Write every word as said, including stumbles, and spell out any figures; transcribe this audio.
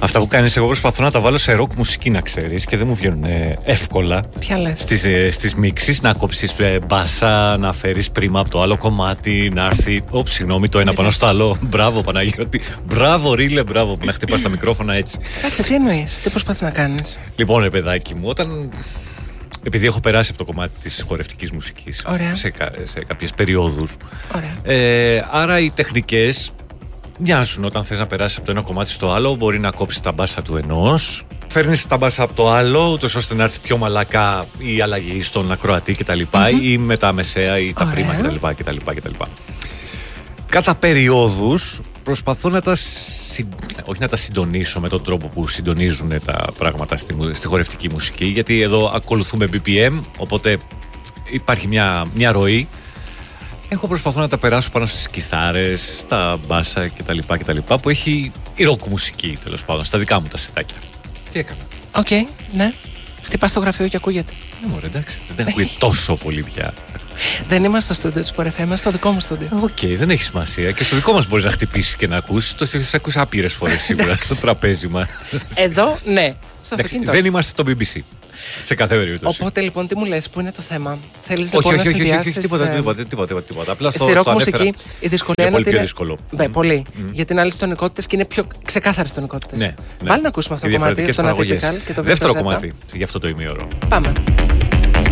Αυτά που κάνεις, εγώ προσπαθώ να τα βάλω σε ροκ μουσική, να ξέρεις, και δεν μου βγαίνουν ε, εύκολα. Ποια λες? Στις, ε, στις μίξεις, να κόψεις ε, μπάσα, να φέρεις πρίμα από το άλλο κομμάτι, να έρθει. Ωπ, συγγνώμη, το ένα πάνω στο άλλο. Μπράβο, Παναγιώτη. Μπράβο, Ρίλε, μπράβο που να χτυπάς τα μικρόφωνα έτσι. Κάτσε, τι εννοείς, τι προσπαθείς να κάνεις? Λοιπόν, ρε παιδάκι μου, όταν. Επειδή έχω περάσει από το κομμάτι της χορευτικής μουσικής σε, σε κάποιες περιόδους. Ε, άρα οι τεχνικές μοιάζουν. Όταν θες να περάσεις από το ένα κομμάτι στο άλλο, μπορεί να κόψεις τα μπάσα του ενός, φέρνεις τα μπάσα από το άλλο, ούτως ώστε να έρθει πιο μαλακά η αλλαγή στον ακροατή κτλ. Mm-hmm. Ή με τα μεσαία ή τα πρίμα κτλ. κτλ. Κατά περιόδους προσπαθώ να τα, συ... όχι να τα συντονίσω με τον τρόπο που συντονίζουν τα πράγματα στη, στη χορευτική μουσική, γιατί εδώ ακολουθούμε μπι πι εμ, οπότε υπάρχει μια, μια ροή. Εγώ προσπαθώ να τα περάσω πάνω στις κιθάρες, στα μπάσα κτλ, κτλ, που έχει η ροκ μουσική, τέλος πάντων, στα δικά μου τα σετάκια. Τι έκανα? Οκ, okay, ναι. Χτυπάς στο γραφείο και ακούγεται. Ναι, μωρέ, εντάξει, δεν ακούγεται τόσο πολύ πια. Δεν είμαστε στο στούντιο του Sport εφ εμ, είμαστε στο δικό μου στούντιο. Οκ, okay, δεν έχει σημασία. Και στο δικό μας μπορείς να χτυπήσεις και να ακούσεις. Το έχεις ακούσει άπειρες φορές σίγουρα στο τραπέζι μας. Εδώ, ναι. Στο αυτοκίνητο. Δεν είμαστε το μπι μπι σι. Σε κάθε περίπτωση. Οπότε λοιπόν, τι μου λες, πού είναι το θέμα? Θέλεις λοιπόν να συνδυάσεις? Τίποτα, τίποτα, τίποτα, τίποτα. Απλά στο, στη ροκ μουσική η δυσκολία είναι πολύ πιο είναι... δύσκολο. Ναι, πολύ. Mm. Γιατί είναι άλλες τονικότητες και είναι πιο ξεκάθαρες τονικότητες. Ναι, ναι. Βάλει να ακούσουμε αυτό το κομμάτι, τον Atypical και το δεύτερο κομμάτι, γι' αυτό το ημίωρο. Πάμε.